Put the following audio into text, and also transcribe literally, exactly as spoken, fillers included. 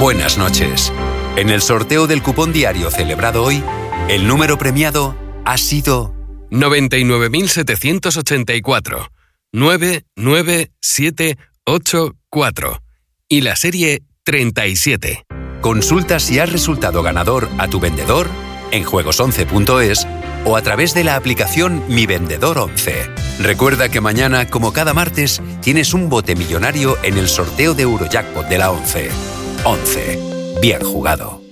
Buenas noches. En el sorteo del cupón diario celebrado hoy, el número premiado ha sido noventa y nueve mil setecientos ochenta y cuatro, nueve nueve siete ocho cuatro y la serie treinta y siete. Consulta si has resultado ganador a tu vendedor en juegos once punto es o a través de la aplicación Mi Vendedor once. Recuerda que mañana, como cada martes, tienes un bote millonario en el sorteo de Eurojackpot de la once. once. Bien jugado.